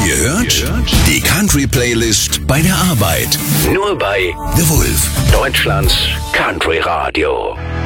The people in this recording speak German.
Ihr hört die Country-Playlist bei der Arbeit. Nur bei The Wolf, Deutschlands Country Radio.